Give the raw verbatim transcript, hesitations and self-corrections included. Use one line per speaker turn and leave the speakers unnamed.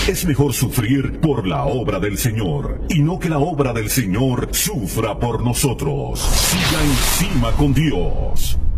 Es mejor sufrir por la obra del Señor y no que la obra del Señor sufra por nosotros. Siga encima con Dios.